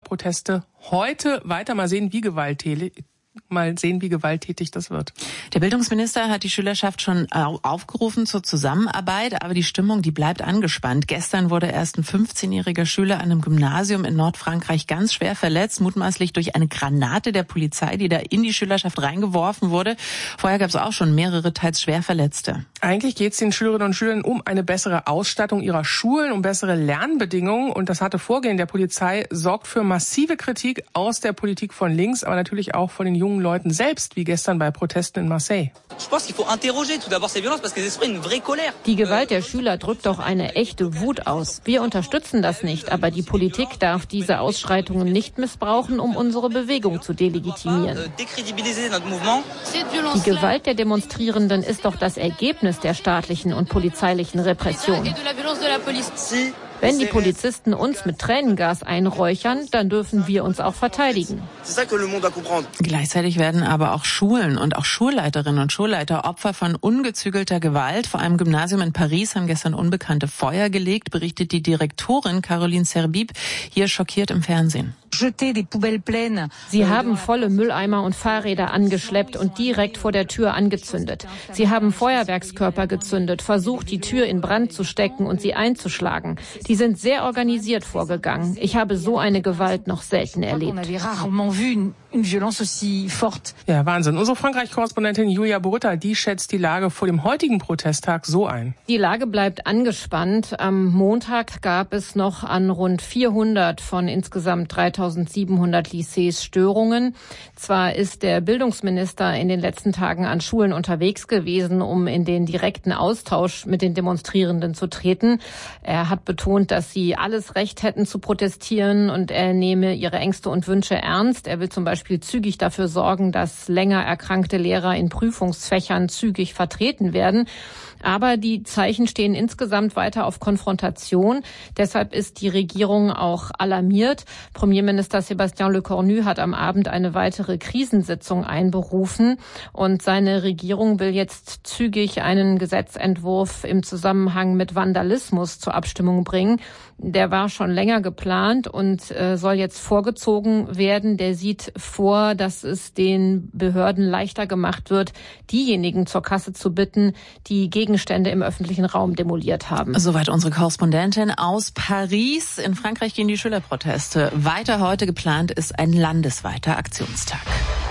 Proteste heute weiter. Mal sehen, wie gewalttätig das wird. Der Bildungsminister hat die Schülerschaft schon aufgerufen zur Zusammenarbeit, aber die Stimmung, die bleibt angespannt. Gestern wurde erst ein 15-jähriger Schüler an einem Gymnasium in Nordfrankreich ganz schwer verletzt, mutmaßlich durch eine Granate der Polizei, die da in die Schülerschaft reingeworfen wurde. Vorher gab es auch schon mehrere teils schwer Verletzte. Eigentlich geht es den Schülerinnen und Schülern um eine bessere Ausstattung ihrer Schulen, um bessere Lernbedingungen. Und das harte Vorgehen der Polizei sorgt für massive Kritik aus der Politik von links, aber natürlich auch von den jungen Leuten selbst, wie gestern bei Protesten in Marseille. Die Gewalt der Schüler drückt doch eine echte Wut aus. Wir unterstützen das nicht, aber die Politik darf diese Ausschreitungen nicht missbrauchen, um unsere Bewegung zu delegitimieren. Die Gewalt der Demonstrierenden ist doch das Ergebnis der staatlichen und polizeilichen Repression. Wenn die Polizisten uns mit Tränengas einräuchern, dann dürfen wir uns auch verteidigen. Gleichzeitig werden aber auch Schulen und auch Schulleiterinnen und Schulleiter Opfer von ungezügelter Gewalt. Vor einem Gymnasium in Paris haben gestern Unbekannte Feuer gelegt, berichtet die Direktorin Caroline Serbib, hier schockiert im Fernsehen. Sie haben volle Mülleimer und Fahrräder angeschleppt und direkt vor der Tür angezündet. Sie haben Feuerwerkskörper gezündet, versucht, die Tür in Brand zu stecken und sie einzuschlagen. Die sind sehr organisiert vorgegangen. Ich habe so eine Gewalt noch selten erlebt. Ja, Wahnsinn. Unsere Frankreich-Korrespondentin Julia Borutta, die schätzt die Lage vor dem heutigen Protesttag so ein. Die Lage bleibt angespannt. Am Montag gab es noch an rund 400 von insgesamt 3.700 Lycées Störungen. Zwar ist der Bildungsminister in den letzten Tagen an Schulen unterwegs gewesen, um in den direkten Austausch mit den Demonstrierenden zu treten. Er hat betont, dass sie alles Recht hätten zu protestieren und er nehme ihre Ängste und Wünsche ernst. Er will zum Beispiel zügig dafür sorgen, dass länger erkrankte Lehrer in Prüfungsfächern zügig vertreten werden. Aber die Zeichen stehen insgesamt weiter auf Konfrontation. Deshalb ist die Regierung auch alarmiert. Premierminister Sébastien Lecornu hat am Abend eine weitere Krisensitzung einberufen. Und seine Regierung will jetzt zügig einen Gesetzentwurf im Zusammenhang mit Vandalismus zur Abstimmung bringen. Der war schon länger geplant und soll jetzt vorgezogen werden. Der sieht vor, dass es den Behörden leichter gemacht wird, diejenigen zur Kasse zu bitten, die Gegenstände im öffentlichen Raum demoliert haben. Soweit unsere Korrespondentin aus Paris. In Frankreich gehen die Schülerproteste weiter. Heute geplant ist ein landesweiter Aktionstag.